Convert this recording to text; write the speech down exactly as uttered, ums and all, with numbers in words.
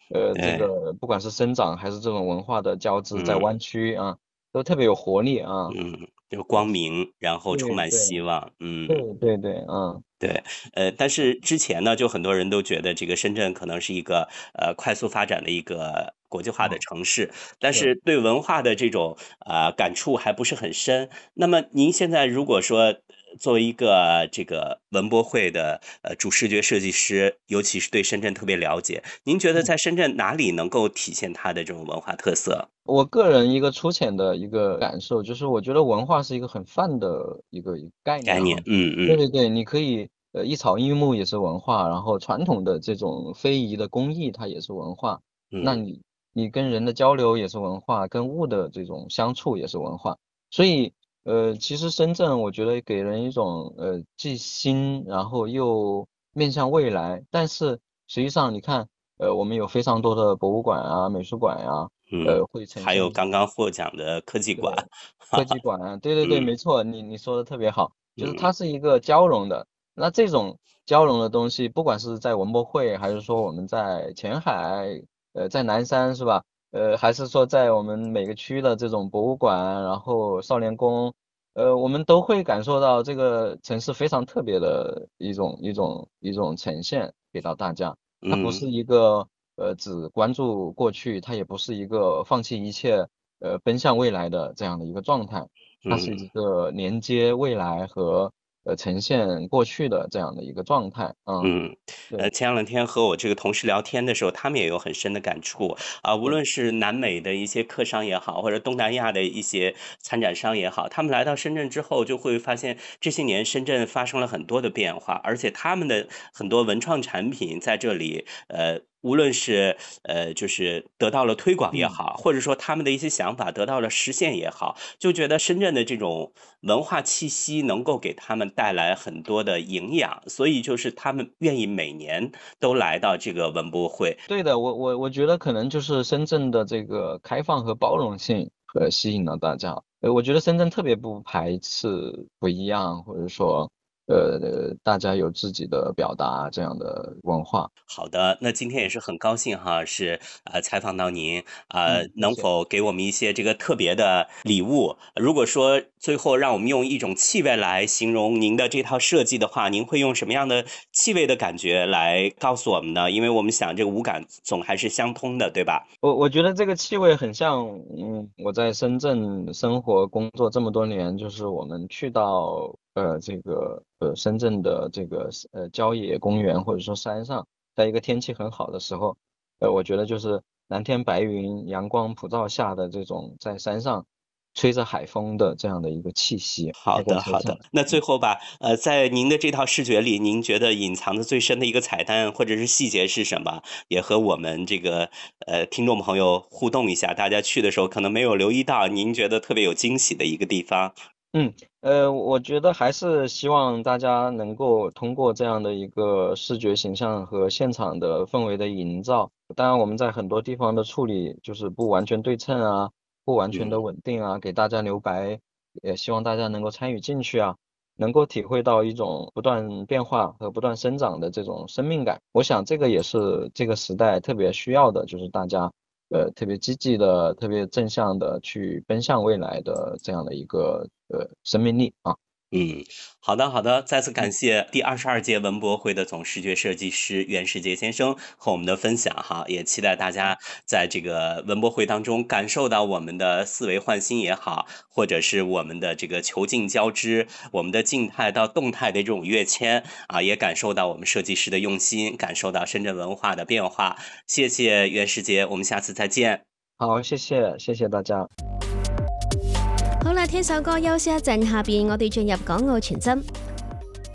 呃，这对， 个不管是生长还是这种文化的交织，在嗯湾区啊，都特别有活力啊。 嗯，就光明，然后充满对对希望，嗯。 对对对，嗯， 对，呃，但是之前呢，就很多人都觉得这个深圳可能是一个呃快速发展的一个国际化的哦， 城市，但是。 是对文化的这种啊、感触还不是很深。那么您现在如果说呃作为一个这个文博会的呃主视觉设计师，尤其是对深圳特别了解，您觉得嗯。 在深圳哪里能够体现它的这种文化特色我个人一个粗浅的一个感受，就是我觉得文化是一个很泛的一个一个概念哈。 概念？嗯嗯对对对，你可以呃一草一木也是文化，然后传统的这种非遗的工艺它也是文化，那嗯你你跟人的交流也是文化，跟物的这种相处也是文化。所以呃，其实深圳我觉得给人一种呃既新，然后又面向未来，但是实际上你看，呃，我们有非常多的博物馆啊、美术馆啊。 嗯， 呃，会呈还有现刚刚获奖的科技馆， 对， 哈哈， 科技馆，对对对， 嗯没错，你你说的特别好，就是嗯它是一个交融的。那这种交融的东西，不管是在文博会，还是说我们在前海，呃，在南山是吧？呃，还是说在我们每个区的这种博物馆，然后少年宫，呃，我们都会感受到这个城市非常特别的一种一种一种呈现给到大家。它不嗯是一个呃只关注过去，它也不是一个放弃一切呃奔向未来的这样的一个状态，它是嗯。 一个连接未来和呃呈现过去的这样的一个状态。嗯， 嗯，呃， 对前两天和我这个同事聊天的时候，他们也有很深的感触啊。无对， 论是南美的一些客商也好，或者东南亚的一些参展商也好，他们来到深圳之后，就会发现这些年深圳发生了很多的变化，而且他们的很多文创产品在这里，呃，无论是呃，就是得到了推广也嗯。 好，或者说他们的一些想法得到了实现也好，就觉得深圳的这种文化气息能够给他们带来很多的营养，所以就是他们愿意每年都来到这个文博会。 对的，我我我觉得可能就是深圳的这个开放和包容性和吸引了大家。呃，我觉得深圳特别不排斥不一样，或者说呃呃大家有自己的表达这样的文化。 好的，那今天也是很高兴哈，是呃采访到您，呃， 嗯，谢能谢。 否给我们一些这个特别的礼物？如果说最后让我们用一种气味来形容您的这套设计的话，您会用什么样的气味的感觉来告诉我们呢？因为我们想这个五感总还是相通的，对吧？ 我我觉得这个气味很像，嗯，我在深圳生活工作这么多年，就是我们去到呃这个呃深圳的这个呃郊野公园或者说山上，在一个天气很好的时候，呃，我觉得就是蓝天白云、阳光普照下的这种在山上吹着海风的这样的一个气息好飘过的，好的。 车上。 那最后吧，呃，在您的这套视觉里，您觉得隐藏的最深的一个彩蛋或者是细节是什么？也和我们这个呃听众朋友互动一下，大家去的时候可能没有留意到，您觉得特别有惊喜的一个地方。 嗯，呃，我觉得还是希望大家能够通过这样的一个视觉形象和现场的氛围的营造，当然我们在很多地方的处理就是不完全对称啊，不完全的嗯。 稳定啊，给大家留白，也希望大家能够参与进去啊，能够体会到一种不断变化和不断生长的这种生命感。我想这个也是这个时代特别需要的，就是大家呃特别积极的、特别正向的去奔向未来的这样的一个呃生命力啊。 嗯，好的好的，再次感嗯谢第二十二届文博会的总视觉设计师袁世杰先生和我们的分享哈，也期待大嗯， 家在这个文博会当中感受到我们的思维焕新也好，或者是我们的这个球境交织，我们的静态到动态的这种跃迁啊，也感受到我们设计師的用心，感受到深圳文化的變化。謝謝袁世杰，我們下次再見。 好，謝謝謝謝大家。 好啦，聽首歌休息一陣，下邊我哋進入港澳傳真。